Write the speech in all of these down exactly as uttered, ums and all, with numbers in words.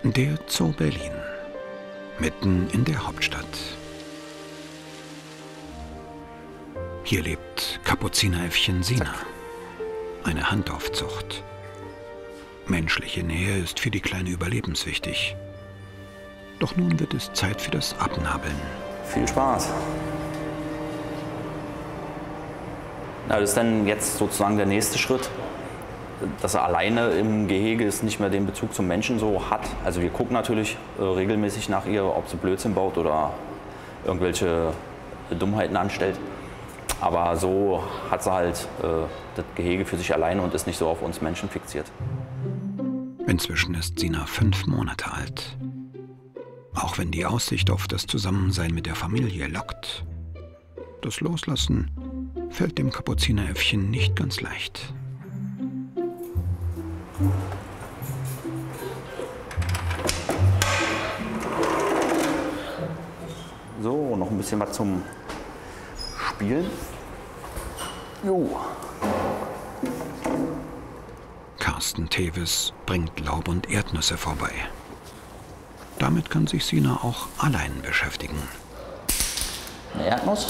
Der Zoo Berlin, mitten in der Hauptstadt. Hier lebt Kapuzineräffchen Sina, eine Handaufzucht. Menschliche Nähe ist für die Kleine überlebenswichtig. Doch nun wird es Zeit für das Abnabeln. Viel Spaß. Na, das ist dann jetzt sozusagen der nächste Schritt, dass er alleine im Gehege ist, nicht mehr den Bezug zum Menschen so hat. Also wir gucken natürlich äh, regelmäßig nach ihr, ob sie Blödsinn baut oder irgendwelche Dummheiten anstellt. Aber so hat sie halt äh, das Gehege für sich alleine und ist nicht so auf uns Menschen fixiert. Inzwischen ist Sina fünf Monate alt. Auch wenn die Aussicht auf das Zusammensein mit der Familie lockt, das Loslassen fällt dem Kapuzineräffchen nicht ganz leicht. So, noch ein bisschen was zum Spielen. Jo. Carsten Tevis bringt Laub und Erdnüsse vorbei. Damit kann sich Sina auch allein beschäftigen. Eine Erdnuss.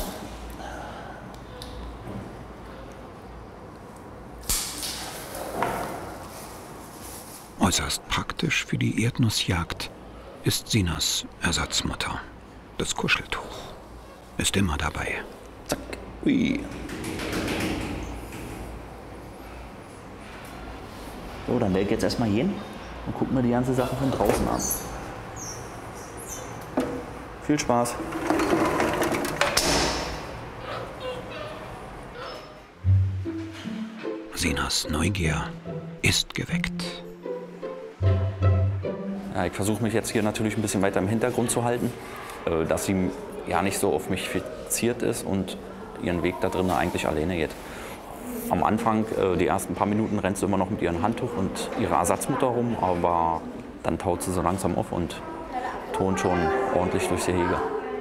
Äußerst praktisch für die Erdnussjagd ist Sinas Ersatzmutter. Das Kuscheltuch ist immer dabei. Zack. Ui. So, dann werde ich jetzt erstmal hin und gucken mir die ganze Sache von draußen an. Viel Spaß. Sinas Neugier ist geweckt. Ja, ich versuche mich jetzt hier natürlich ein bisschen weiter im Hintergrund zu halten, äh, dass sie ja nicht so auf mich fixiert ist und ihren Weg da drinnen eigentlich alleine geht. Am Anfang, äh, die ersten paar Minuten, rennt sie immer noch mit ihrem Handtuch und ihrer Ersatzmutter rum, aber dann taut sie so langsam auf und turnt schon ordentlich durchs Gehege.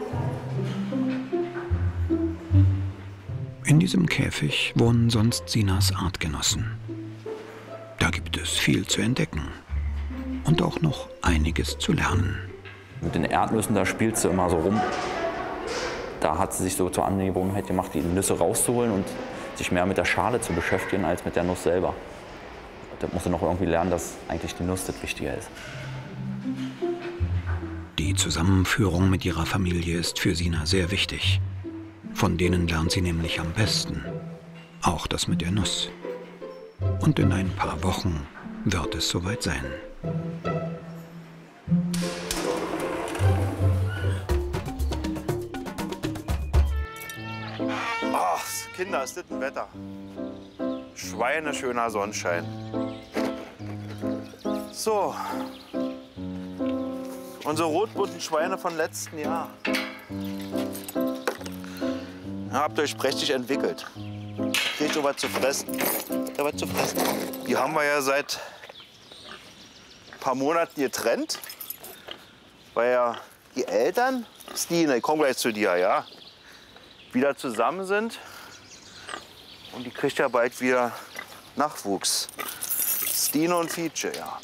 In diesem Käfig wohnen sonst Sinas Artgenossen. Da gibt es viel zu entdecken und auch noch einiges zu lernen. Mit den Erdnüssen, da spielt sie immer so rum. Da hat sie sich so zur Angewohnheit gemacht, die Nüsse rauszuholen und sich mehr mit der Schale zu beschäftigen als mit der Nuss selber. Da muss sie noch irgendwie lernen, dass eigentlich die Nuss das Wichtige ist. Die Zusammenführung mit ihrer Familie ist für Sina sehr wichtig. Von denen lernt sie nämlich am besten. Auch das mit der Nuss. Und in ein paar Wochen wird es soweit sein. Ach, Kinder, ist das ein Wetter. Schweineschöner Sonnenschein. So. Unsere rotbunten Schweine von letzten Jahr. Ja, habt ihr euch prächtig entwickelt. Kriegt ihr was zu fressen? Habt ihr was zu fressen? Die haben wir ja seit ein paar Monaten getrennt. Weil ja die Eltern, Stine, ich komme gleich zu dir, ja, wieder zusammen sind. Und die kriegt ja bald wieder Nachwuchs. Stine und Fietsche, ja.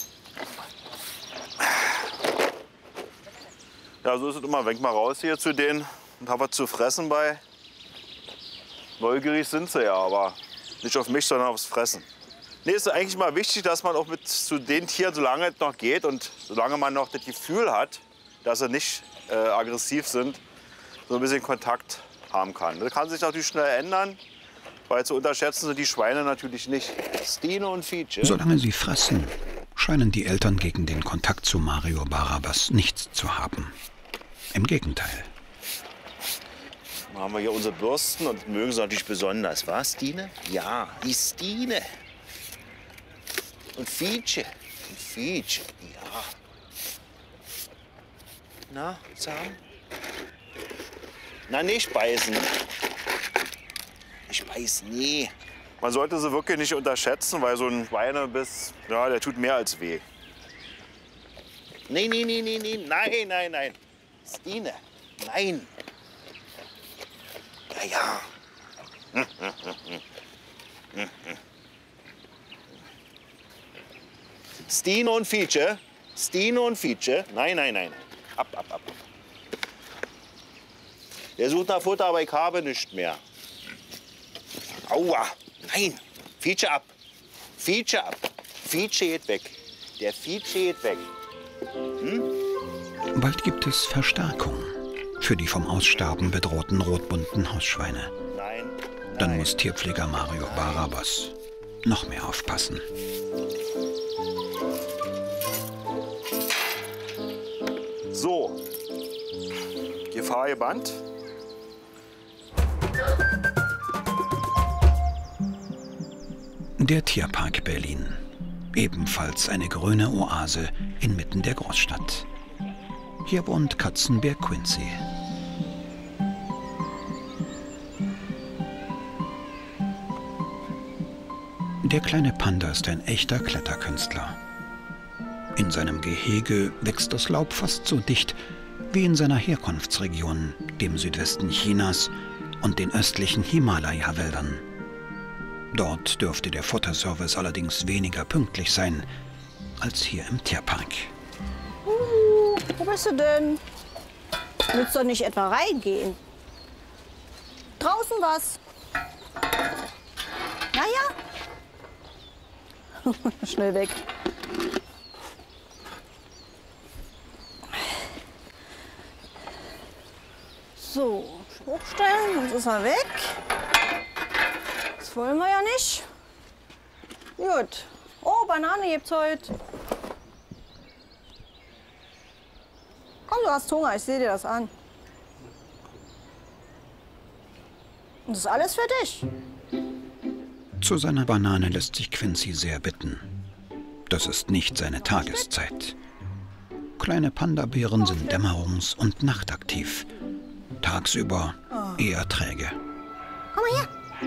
Ja, so ist es immer. Wenn ich mal raus hier zu denen und habe was zu fressen bei. Neugierig sind sie ja, aber nicht auf mich, sondern aufs Fressen. Nee, ist eigentlich mal wichtig, dass man auch mit zu den Tieren, solange es noch geht und solange man noch das Gefühl hat, dass sie nicht äh, aggressiv sind, so ein bisschen Kontakt haben kann. Das kann sich natürlich schnell ändern, weil zu unterschätzen sind die Schweine natürlich nicht. Stine und Fietsche. Solange sie fressen, scheinen die Eltern gegen den Kontakt zu Mario Barabas nichts zu haben. Im Gegenteil. Dann haben wir hier unsere Bürsten und mögen sie natürlich besonders. Was, Stine? Ja, die Stine. Und Fietsche. Und Fietsche, ja. Na, zahm? Na, nicht beißen. Ich beiß nie. Man sollte sie wirklich nicht unterschätzen, weil so ein Schweinebiss, ja, der tut mehr als weh. Nee, nee, nee, nee, nee, nein, nein, nein. Stine, nein. Ja, ja. Hm, hm, hm, hm. Hm, hm. Stine und Fietsche, Stino und Fietsche. Nein, nein, nein. Ab, ab, ab. Der sucht nach Futter, aber ich habe nichts mehr. Aua. Nein. Fietsche ab. Fietsche ab. Fietsche geht weg. Der Fietsche geht weg. Hm? Bald gibt es Verstärkung für die vom Aussterben bedrohten rotbunten Hausschweine. Nein. Dann Nein. muss Tierpfleger Mario Barabas noch mehr aufpassen. So. Gefahr gebannt. Der Tierpark Berlin. Ebenfalls eine grüne Oase inmitten der Großstadt. Hier wohnt Katzenbär Quincy. Der kleine Panda ist ein echter Kletterkünstler. In seinem Gehege wächst das Laub fast so dicht wie in seiner Herkunftsregion, dem Südwesten Chinas und den östlichen Himalaya-Wäldern. Dort dürfte der Futterservice allerdings weniger pünktlich sein als hier im Tierpark. Uh, wo bist du denn? Willst du doch nicht etwa reingehen? Draußen was? Ja, ja. Schnell weg. So, hochstellen, sonst ist er weg. Das wollen wir ja nicht. Gut. Oh, Banane gibt's heute. Komm, du hast Hunger, ich sehe dir das an. Und das ist alles für dich. Zu seiner Banane lässt sich Quincy sehr bitten. Das ist nicht seine Tageszeit. Kleine Panda-Bären sind dämmerungs- und nachtaktiv. Tagsüber eher träge. Komm mal her.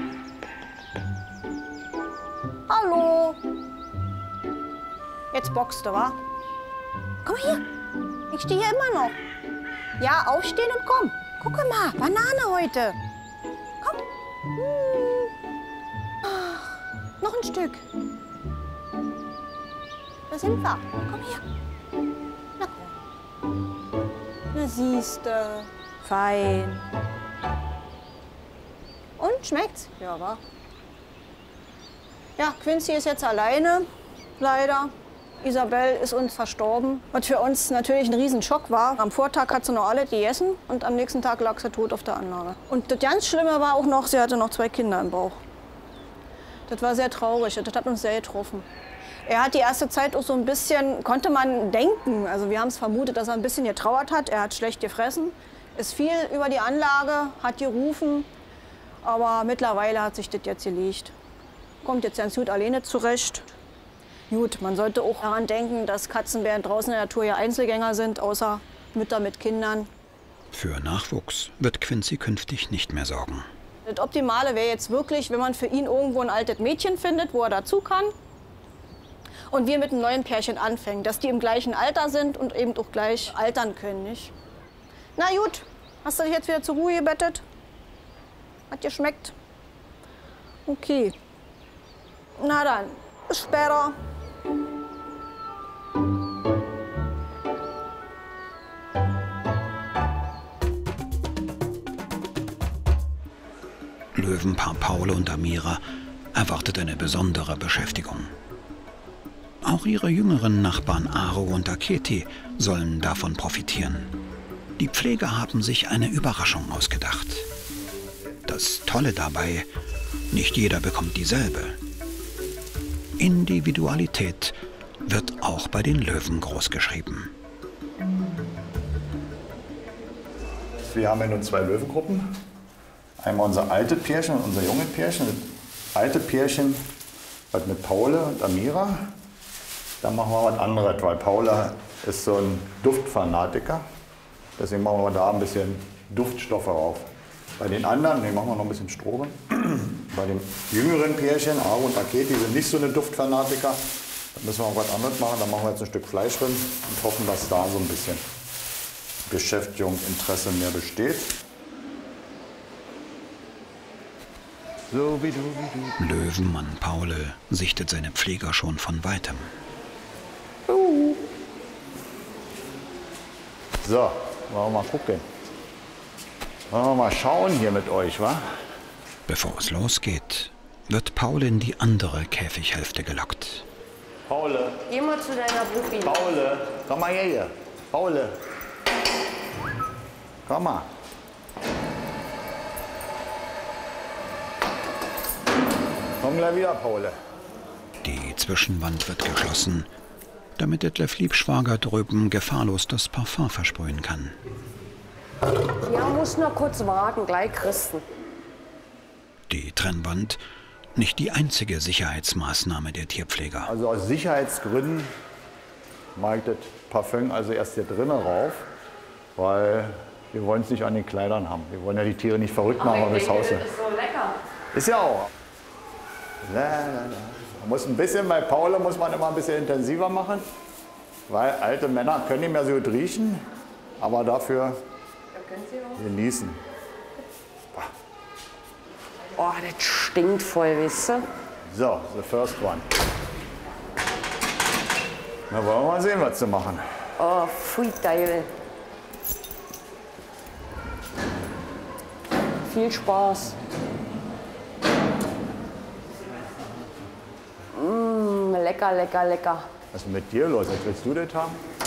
Hallo. Jetzt boxt du, wa? Komm mal her. Ich stehe hier immer noch. Ja, aufstehen und komm. Guck mal, Banane heute. Komm. Hm. Ach, noch ein Stück. Da sind wir. Komm her. Na komm. Na siehste. Fein. Und, schmeckt's? Ja, wa? Ja, Quincy ist jetzt alleine, leider. Isabel ist uns verstorben, was für uns natürlich ein Riesenschock war. Am Vortag hat sie noch alle gegessen und am nächsten Tag lag sie tot auf der Anlage. Und das ganz Schlimme war auch noch, sie hatte noch zwei Kinder im Bauch. Das war sehr traurig, das hat uns sehr getroffen. Er hat die erste Zeit auch so ein bisschen, konnte man denken, also wir haben es vermutet, dass er ein bisschen getrauert hat. Er hat schlecht gefressen, ist viel über die Anlage, hat gerufen, aber mittlerweile hat sich das jetzt gelegt. Kommt jetzt ganz gut alleine zurecht. Gut, man sollte auch daran denken, dass Katzenbären draußen in der Natur ja Einzelgänger sind, außer Mütter mit Kindern. Für Nachwuchs wird Quincy künftig nicht mehr sorgen. Das Optimale wäre jetzt wirklich, wenn man für ihn irgendwo ein altes Mädchen findet, wo er dazu kann. Und wir mit einem neuen Pärchen anfangen, dass die im gleichen Alter sind und eben auch gleich altern können, nicht? Na gut, hast du dich jetzt wieder zur Ruhe gebettet? Hat dir schmeckt? Okay. Na dann, bis später. Löwenpaar Paul und Amira erwartet eine besondere Beschäftigung. Auch ihre jüngeren Nachbarn Aro und Aketi sollen davon profitieren. Die Pfleger haben sich eine Überraschung ausgedacht. Das Tolle dabei, nicht jeder bekommt dieselbe. Individualität wird auch bei den Löwen großgeschrieben. Wir haben ja nun zwei Löwengruppen. Einmal unser alte Pärchen und unser junge Pärchen. Das alte Pärchen was mit Paula und Amira. Dann machen wir was anderes, weil Paula ist so ein Duftfanatiker. Deswegen machen wir da ein bisschen Duftstoffe auf. Bei den anderen, ne, machen wir noch ein bisschen Stroh. Bei den jüngeren Pärchen, Aro und Aketi, sind nicht so eine Duftfanatiker. Da müssen wir auch was anderes machen. Da machen wir jetzt ein Stück Fleisch drin und hoffen, dass da so ein bisschen Beschäftigung, Interesse mehr besteht. So wie du, wie du. Löwenmann Paul sichtet seine Pfleger schon von weitem. So, wollen wir mal gucken. Wollen wir mal schauen hier mit euch, wa? Bevor es losgeht, wird Paul in die andere Käfighälfte gelockt. Paule, Geh mal zu deiner Puppi. Paule, komm mal her. Paule. Komm mal. Komm gleich wieder, Paule. Die Zwischenwand wird geschlossen, damit Detlef Liebschwager drüben gefahrlos das Parfum versprühen kann. Ja, muss noch kurz warten, gleich Christen. Die Trennwand, nicht die einzige Sicherheitsmaßnahme der Tierpfleger. Also aus Sicherheitsgründen mache ich das Parfüm also erst hier drinnen rauf, weil wir wollen es nicht an den Kleidern haben. Wir wollen ja die Tiere nicht verrückt machen, wenn wir das Haus sind. Das ist so lecker. Ist ja auch. La, la, la. Man muss ein bisschen, bei Paula muss man immer ein bisschen intensiver machen, weil alte Männer können nicht mehr so gut riechen, aber dafür genießen. Oh, das stinkt voll, weißt du? So, the first one. Na, wollen wir mal sehen, was zu machen. Oh, pfui Teufel. Viel Spaß. Mmh, lecker, lecker, lecker. Was ist mit dir los? Was willst du das haben?